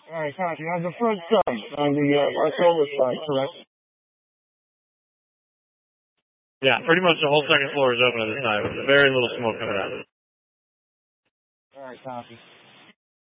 All right, copy. On the front side, on the Marcellus side, correct? Yeah, pretty much the whole second floor is open on this side with very little smoke coming out. All right, copy.